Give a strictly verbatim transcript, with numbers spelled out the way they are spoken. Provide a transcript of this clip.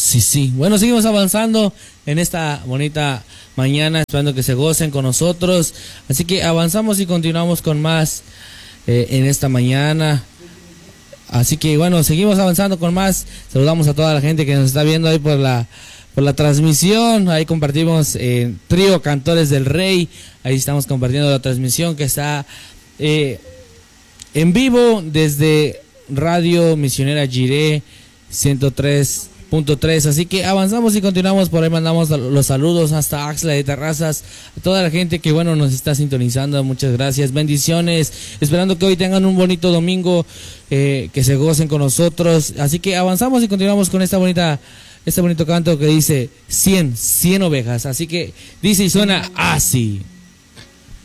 Sí, sí. Bueno, seguimos avanzando en esta bonita mañana, esperando que se gocen con nosotros. Así que avanzamos y continuamos con más eh, en esta mañana. Así que bueno, seguimos avanzando con más. Saludamos a toda la gente que nos está viendo ahí por la por la transmisión. Ahí compartimos eh, Trío Cantores del Rey. Ahí estamos compartiendo la transmisión que está eh, en vivo desde Radio Misionera Jiré ciento tres punto tres. Así que avanzamos y continuamos. Por ahí mandamos los saludos hasta Axla de Terrazas, a toda la gente que bueno nos está sintonizando. Muchas gracias, bendiciones, esperando que hoy tengan un bonito domingo, eh, que se gocen con nosotros. Así que avanzamos y continuamos con esta bonita este bonito canto que dice cien, cien ovejas. Así que dice y suena así.